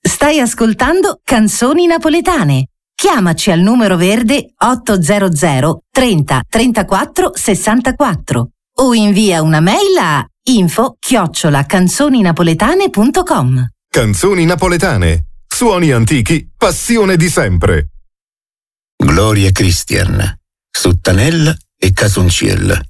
Stai ascoltando Canzoni Napoletane. Chiamaci al numero verde 800 30 34 64 o invia una mail a info@canzoninapoletane.com. Canzoni napoletane. Suoni antichi, passione di sempre. Gloria Christian, Suttanella e Casonciella.